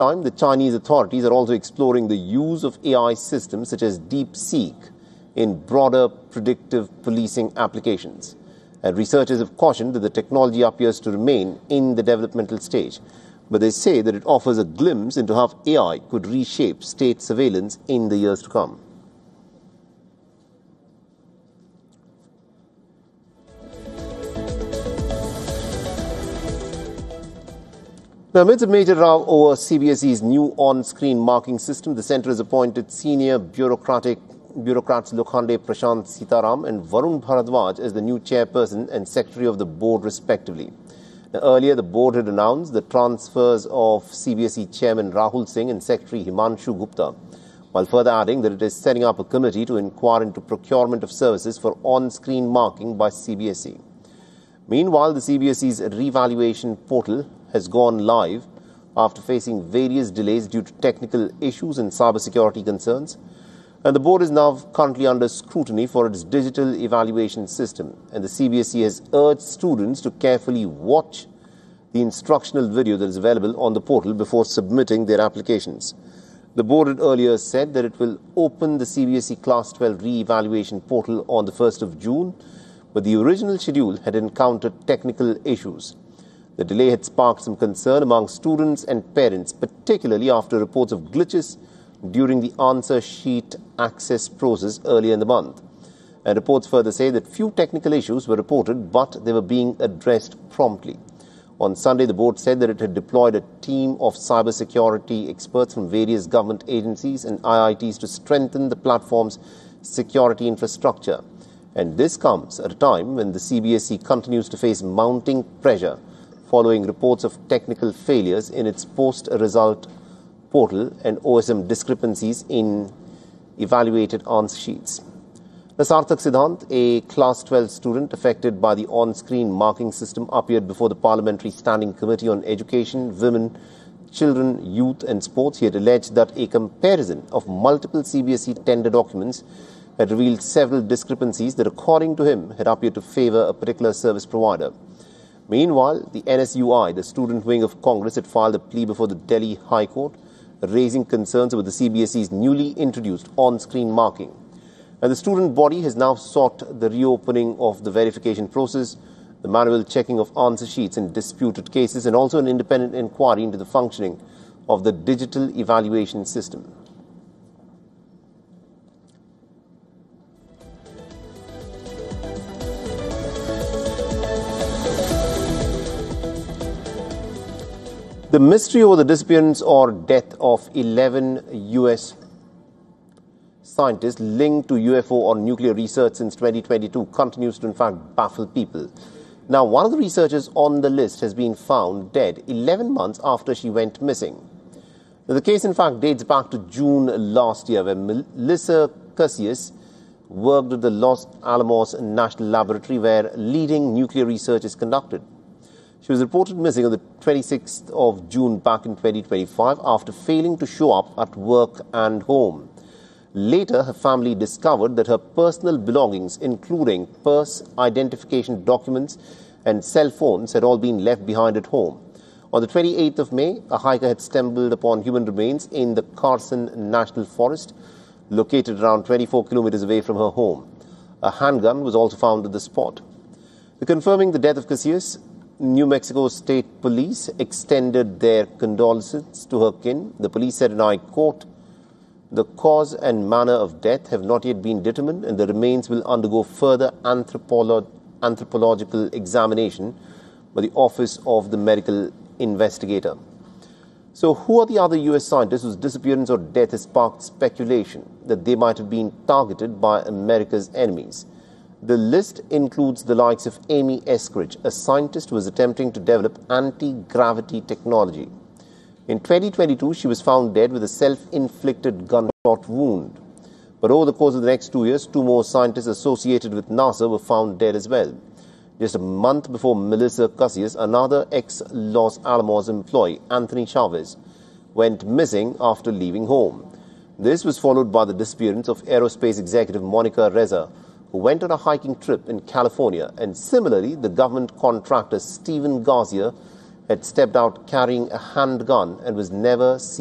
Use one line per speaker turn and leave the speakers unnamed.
The Chinese authorities are also exploring the use of AI systems such as DeepSeek in broader predictive policing applications. And researchers have cautioned that the technology appears to remain in the developmental stage, but they say that it offers a glimpse into how AI could reshape state surveillance in the years to come. Now, amidst a major row over CBSE's new on-screen marking system, the centre has appointed senior bureaucrats Lokhande Prashant Sitaram and Varun Bharadwaj as the new chairperson and secretary of the board, respectively. Now, earlier, the board had announced the transfers of CBSE chairman Rahul Singh and secretary Himanshu Gupta, while further adding that it is setting up a committee to inquire into procurement of services for on-screen marking by CBSE. Meanwhile, the CBSE's revaluation portal has gone live after facing various delays due to technical issues and cybersecurity concerns. And the board is now currently under scrutiny for its digital evaluation system. And the CBSE has urged students to carefully watch the instructional video that is available on the portal before submitting their applications. The board had earlier said that it will open the CBSE Class 12 re-evaluation portal on the 1st of June, but the original schedule had encountered technical issues. The delay had sparked some concern among students and parents, particularly after reports of glitches during the answer sheet access process earlier in the month. And reports further say that few technical issues were reported, but they were being addressed promptly. On Sunday, the board said that it had deployed a team of cybersecurity experts from various government agencies and IITs to strengthen the platform's security infrastructure. And this comes at a time when the CBSE continues to face mounting pressure following reports of technical failures in its post-result portal and OSM discrepancies in evaluated answer sheets. Sarthak Siddhant, a Class 12 student affected by the on-screen marking system, appeared before the Parliamentary Standing Committee on Education, Women, Children, Youth and Sports. He had alleged that a comparison of multiple CBSE tender documents had revealed several discrepancies that, according to him, had appeared to favour a particular service provider. Meanwhile, the NSUI, the student wing of Congress, had filed a plea before the Delhi High Court, raising concerns over the CBSE's newly introduced on-screen marking. And the student body has now sought the reopening of the verification process, the manual checking of answer sheets in disputed cases, and also an independent inquiry into the functioning of the digital evaluation system. The mystery over the disappearance or death of 11 U.S. scientists linked to UFO or nuclear research since 2022 continues to in fact baffle people. Now, one of the researchers on the list has been found dead 11 months after she went missing. Now, the case in fact dates back to June last year, where Melissa Casillas worked at the Los Alamos National Laboratory, where leading nuclear research is conducted. She was reported missing on the 26th of June back in 2025 after failing to show up at work and home. Later, her family discovered that her personal belongings, including purse, identification documents and cell phones, had all been left behind at home. On the 28th of May, a hiker had stumbled upon human remains in the Carson National Forest, located around 24 kilometers away from her home. A handgun was also found at the spot. Confirming the death of Casillas, New Mexico State Police extended their condolences to her kin. The police said, and I quote, "The cause and manner of death have not yet been determined, and the remains will undergo further anthropological examination by the Office of the Medical Investigator." So who are the other U.S. scientists whose disappearance or death has sparked speculation that they might have been targeted by America's enemies? The list includes the likes of Amy Eskridge, a scientist who was attempting to develop anti-gravity technology. In 2022, she was found dead with a self-inflicted gunshot wound. But over the course of the next 2 years, 2 more scientists associated with NASA were found dead as well. Just a month before Melissa Casillas, another ex-Los Alamos employee, Anthony Chavez, went missing after leaving home. This was followed by the disappearance of aerospace executive Monica Reza, who went on a hiking trip in California, and similarly, the government contractor Stephen Garcia had stepped out carrying a handgun and was never seen